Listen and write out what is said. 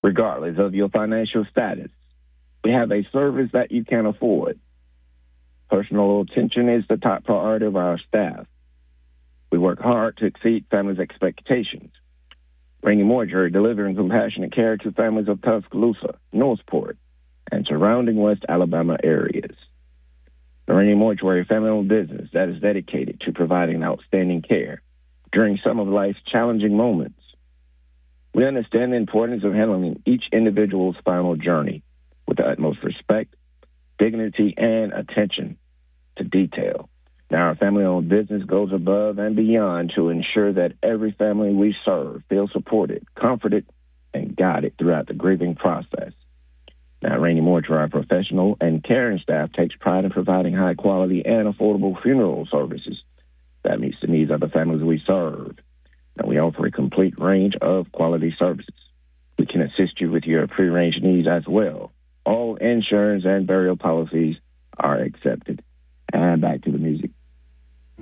regardless of your financial status. We have a service that you can afford. Personal attention is the top priority of our staff. We work hard to exceed families' expectations. Rainey Mortuary, delivering compassionate care to families of Tuscaloosa, Northport, and surrounding West Alabama areas. The Rainey Mortuary, family-owned business that is dedicated to providing outstanding care during some of life's challenging moments. We understand the importance of handling each individual's final journey with the utmost respect, dignity, and attention to detail. Now, our family-owned business goes above and beyond to ensure that every family we serve feels supported, comforted, and guided throughout the grieving process. Now, Rainey Mortuary, our professional and caring staff takes pride in providing high-quality and affordable funeral services that meets the needs of the families we serve. Now, we offer a complete range of quality services. We can assist you with your prearranged needs as well. All insurance and burial policies are accepted. And back to the music.